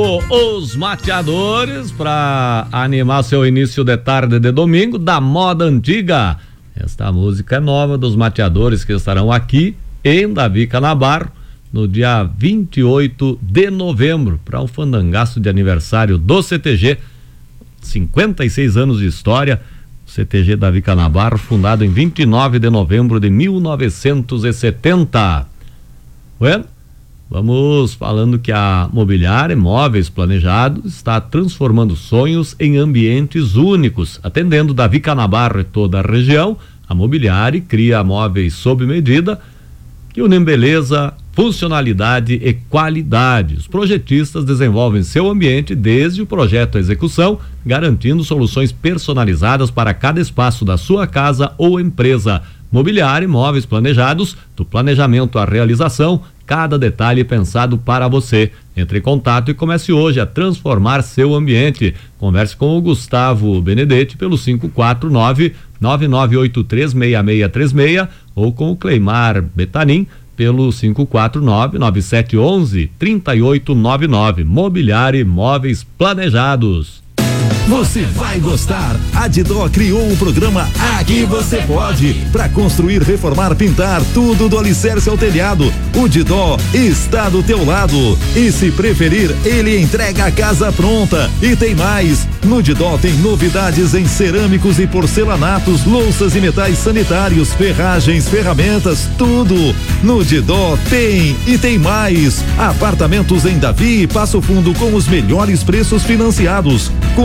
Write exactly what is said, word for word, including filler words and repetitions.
Os mateadores, para animar seu início de tarde de domingo, da moda antiga. Esta música é nova dos mateadores que estarão aqui em Davi Canabarro no dia vinte e oito de novembro, para um fandangaço de aniversário do C T G. cinquenta e seis anos de história. O C T G Davi Canabarro, fundado em vinte e nove de novembro de mil novecentos e setenta. Bueno, vamos falando que a Mobiliária Móveis Planejados está transformando sonhos em ambientes únicos. Atendendo Davi Canabarro e toda a região, a Mobiliária cria móveis sob medida que unem beleza, funcionalidade e qualidade. Os projetistas desenvolvem seu ambiente desde o projeto à execução, garantindo soluções personalizadas para cada espaço da sua casa ou empresa. Mobiliária Móveis Planejados, do planejamento à realização, cada detalhe pensado para você. Entre em contato e comece hoje a transformar seu ambiente. Converse com o Gustavo Benedetti pelo cinco quatro nove, nove nove oito três, seis seis três seis ou com o Cleimar Betanin pelo cinco quatro nove, nove sete um um, três oito nove nove. Mobiliária Móveis Planejados. Você vai gostar. A Didó criou o programa Aqui Você Pode, para construir, reformar, pintar, tudo do alicerce ao telhado. O Didó está do teu lado e, se preferir, ele entrega a casa pronta. E tem mais, no Didó tem novidades em cerâmicos e porcelanatos, louças e metais sanitários, ferragens, ferramentas, tudo. No Didó tem e tem mais. Apartamentos em Davi e Passo Fundo com os melhores preços financiados.